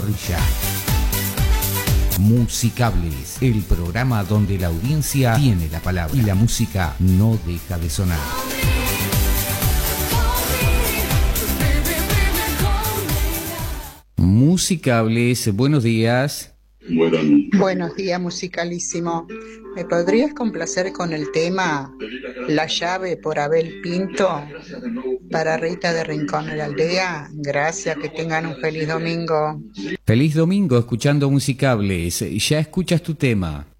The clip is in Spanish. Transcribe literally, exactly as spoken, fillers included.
parrilla. Musicables, el programa donde la audiencia tiene la palabra y la música no deja de sonar. Musicables, buenos días. Buenos días, musicalísimo. ¿Me podrías complacer con el tema La llave por Abel Pinto para Rita de Rincón de la Aldea? Gracias, que tengan un feliz domingo. Feliz domingo escuchando Musicables. Ya escuchas tu tema.